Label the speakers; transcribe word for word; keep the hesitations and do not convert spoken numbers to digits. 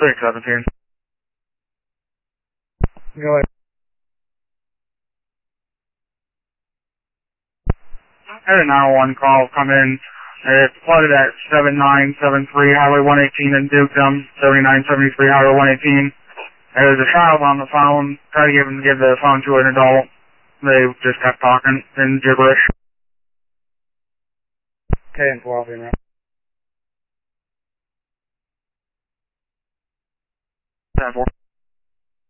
Speaker 1: six seventeen.
Speaker 2: Go ahead.
Speaker 1: I had a nine one one call come in. It's flooded at seven nine seven three Highway one eighteen in Dukedom, seventy-nine seventy-three Highway one eighteen. There's a child on the phone. Try to give him give the phone to an adult. They just kept talking in gibberish.
Speaker 2: ten twelve, in